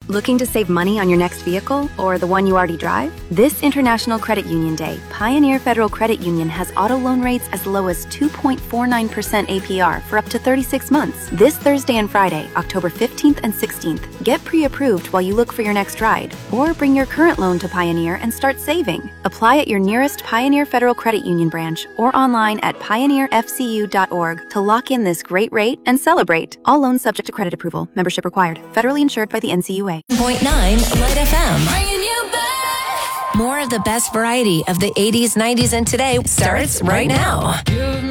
Looking to save money on your next vehicle or the one you already drive? This International Credit Union Day, Pioneer Federal Credit Union has auto loan rates as low as 2.49% APR for up to 36 months. This Thursday and Friday, October 15th and 16th, get pre-approved while you look for your next ride, or bring your current loan to Pioneer and start saving. Apply at your nearest Pioneer Federal Credit Union branch or online at pioneerfcu.org to lock in this great rate and celebrate. All loans subject to credit approval. Membership required. Federally insured by the NCUA. 0.9 Light FM. Bringing you back. More of the best variety of the 80s, 90s, and today starts right now.